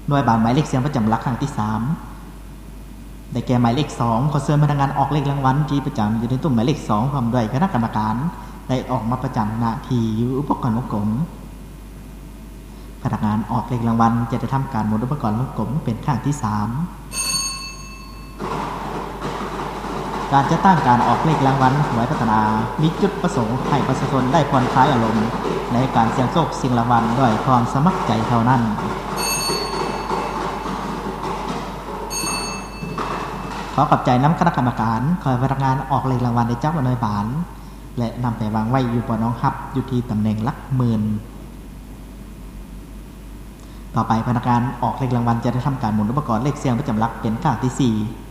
หน่วยบานหมายเลขเสียงประจำหลักครั้งที่3ได้แก่หมายเลข2ขอเชิญพนักงานออกเลขรางวัลที่ประจำอยู่ในตู้หมายเลข2พร้อมด้วยคณะกรรมการได้ออกมาประจำหน้าที่อยู่อุปกรณ์วงกลมพนักงานออกเลขรางวัลจะได้ทำการหมุนอุปกรณ์วงกลมเป็นครั้งที่3การจะตั้งการออกเลขรางวัลหวยพัฒนามีจุดประสงค์ให้ประชาชนได้ผ่อนคลายอารมณ์ในการเสี่ยงโชคสิ่งรางวัลด้วยความสมัครใจเท่านั้นขอขอบใจน้ำคณะกรรมการคอยพนักงานออกเลขรางวัลในเจ้าหน่วยบานและนำไปวางไว้อยู่บนน้องฮับอยู่ที่ตำแหน่งหลักหมื่นต่อไปพนักงานออกเลขรางวัลจะได้ทำการหมุนอุปกรณ์เลขเสียงประจำหลักเป็นครั้งที่4